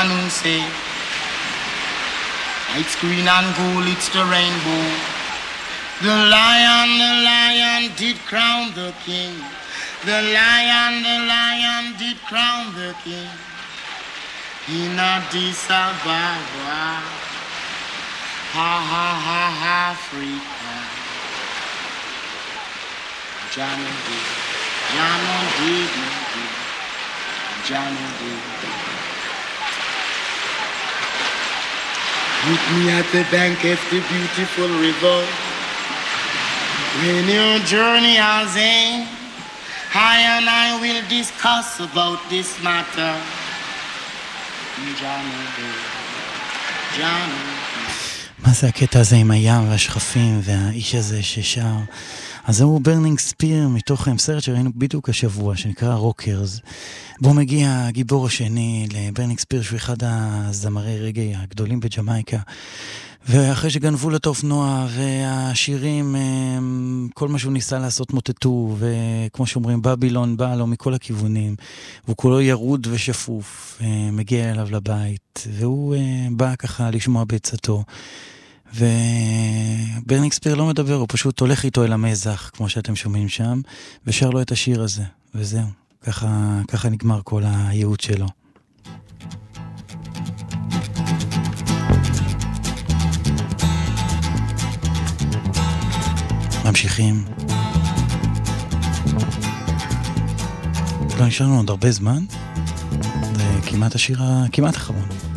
one who say, it's green and gold, it's the rainbow. The lion did crown the king. The lion did crown the king. In Addis Ababa, ha ha ha ha, Africa. Jano did, Jano did, Jano did. Meet me at the bank of the beautiful river. When your journey has end, I and I will discuss about this matter. מה זה הקטע הזה עם הים והשכפים והאיש הזה ששר? אז זהו ברנינג ספיר מתוך סרט שראינו בדיוק השבוע שנקרא רוקרס, בו מגיע הגיבור השני לברנינג ספיר שהוא אחד הזמרי רגעי הגדולים בג'מייקה, ואחרי שגנבו לו את האופנוע והשירים, כל מה שהוא ניסה לעשות מוטטו, וכמו שאומרים בבילון בא לו מכל הכיוונים, והוא כולו ירוד ושפוף, מגיע אליו לבית, והוא בא ככה לשמוע בעצתו, וברנינג ספיר לא מדבר, הוא פשוט הולך איתו אל המזח, כמו שאתם שומעים שם, ושר לו את השיר הזה, וזהו, ככה נגמר כל הייעוד שלו. ממשיכים. לא נשאר לנו עוד הרבה זמן, זה כמעט השיר כמעט אחרון.